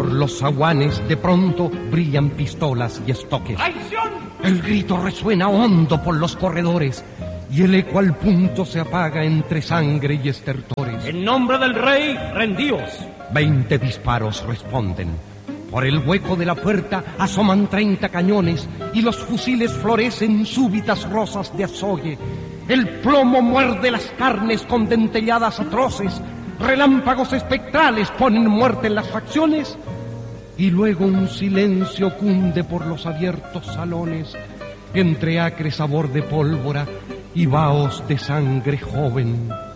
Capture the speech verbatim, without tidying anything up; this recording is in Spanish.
Por los zaguanes de pronto brillan pistolas y estoques. ¡Traición! El grito resuena hondo por los corredores y el eco al punto se apaga entre sangre y estertores. En nombre del rey, rendíos. Veinte disparos responden. Por el hueco de la puerta asoman treinta cañones y los fusiles florecen súbitas rosas de azogue. El plomo muerde las carnes con dentelladas atroces. Relámpagos espectrales ponen muerte en las facciones. Y luego un silencio cunde por los abiertos salones, entre acre sabor de pólvora y vaos de sangre joven.